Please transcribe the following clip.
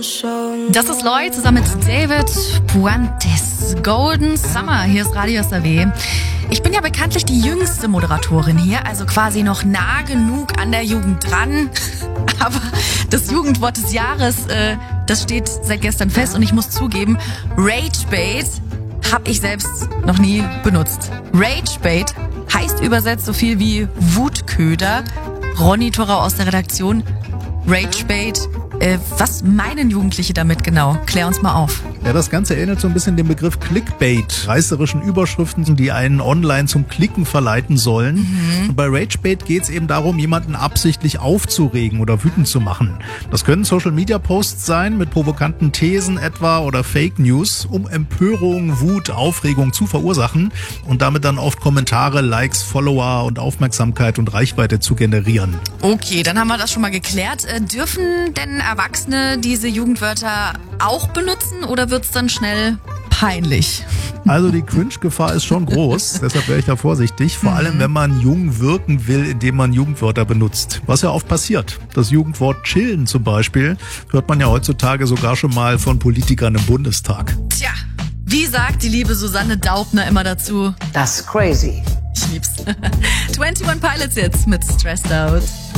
Das ist Lloyd zusammen mit David Puentes. Golden Summer, hier ist Radio SAW. Ich bin ja bekanntlich die jüngste Moderatorin hier, also quasi noch nah genug an der Jugend dran. Aber das Jugendwort des Jahres, das steht seit gestern fest und ich muss zugeben, Ragebait habe ich selbst noch nie benutzt. Ragebait heißt übersetzt so viel wie Wutköder. Ronny Thorau aus der Redaktion. Ragebait. Was meinen Jugendliche damit genau? Klär uns mal auf. Ja, das Ganze erinnert so ein bisschen den Begriff Clickbait, reißerischen Überschriften, die einen online zum Klicken verleiten sollen. Und bei Ragebait geht es eben darum, jemanden absichtlich aufzuregen oder wütend zu machen. Das können Social-Media-Posts sein mit provokanten Thesen etwa oder Fake News, um Empörung, Wut, Aufregung zu verursachen und damit dann oft Kommentare, Likes, Follower und Aufmerksamkeit und Reichweite zu generieren. Okay, dann haben wir das schon mal geklärt. Dürfen denn Erwachsene diese Jugendwörter auch benutzen oder wird's dann schnell peinlich? Also die Cringe-Gefahr ist schon groß, deshalb wäre ich da vorsichtig. Vor allem, wenn man jung wirken will, indem man Jugendwörter benutzt. Was ja oft passiert. Das Jugendwort chillen zum Beispiel hört man ja heutzutage sogar schon mal von Politikern im Bundestag. Tja, wie sagt die liebe Susanne Daubner immer dazu? That's crazy. Ich lieb's. 21 Pilots jetzt mit Stressed Out.